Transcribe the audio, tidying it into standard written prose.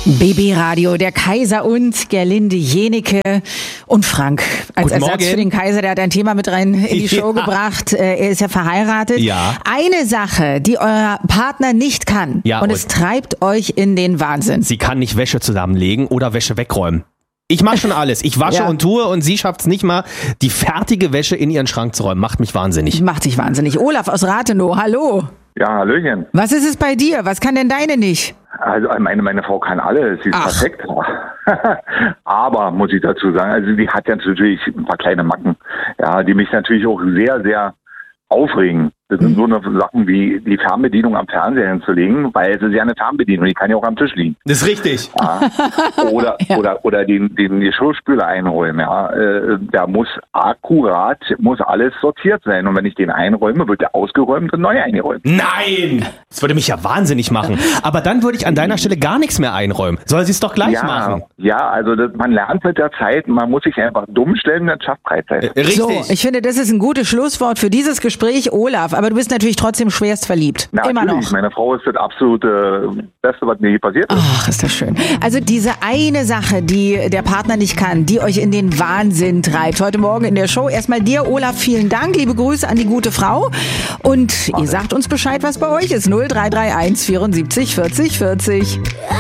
BB Radio, der Kaiser und Gerlinde Jenecke und Frank als Guten Ersatz Morgen. für den Kaiser, der hat ein Thema mit rein in die Show gebracht. Er ist ja verheiratet. Ja. Eine Sache, die euer Partner nicht kann Ja, und es treibt euch in den Wahnsinn. Sie kann nicht Wäsche zusammenlegen oder Wäsche wegräumen. Ich mache schon alles. Ich wasche Ja. und tue und sie schafft es nicht mal, die fertige Wäsche in ihren Schrank zu räumen. Macht mich wahnsinnig. Macht dich wahnsinnig. Olaf aus Rathenow, hallo. Ja, Hallöchen. Was ist es bei dir? Was kann denn deine nicht? Also meine Frau kann alles, sie ist Ach. perfekt. Aber, muss ich dazu sagen, also die hat ja natürlich ein paar kleine Macken, ja, die mich natürlich auch sehr, sehr aufregen. Das sind so eine Sachen wie die Fernbedienung am Fernseher hinzulegen, weil es ist ja eine Fernbedienung, die kann ja auch am Tisch liegen. Das ist richtig. Ja. Oder den Geschirrspüler einräumen, ja. Da muss alles sortiert sein. Und wenn ich den einräume, wird der ausgeräumt und neu eingeräumt. Nein! Das würde mich ja wahnsinnig machen. Aber dann würde ich an deiner Stelle gar nichts mehr einräumen. Soll sie es doch gleich machen? Ja, also man lernt mit der Zeit, man muss sich einfach dumm stellen, dann schafft Freizeit. Richtig. So, ich finde, das ist ein gutes Schlusswort für dieses Gespräch, Olaf. Aber du bist natürlich trotzdem schwerst verliebt. Immer Natürlich, noch. meine Frau ist das absolute Beste, was mir je passiert ist. Ach, ist das schön. Also diese eine Sache, die der Partner nicht kann, die euch in den Wahnsinn treibt. Heute Morgen in der Show. Erstmal dir, Olaf, vielen Dank. Liebe Grüße an die gute Frau. Und ihr sagt uns Bescheid, was bei euch ist. 0331 74 40 40.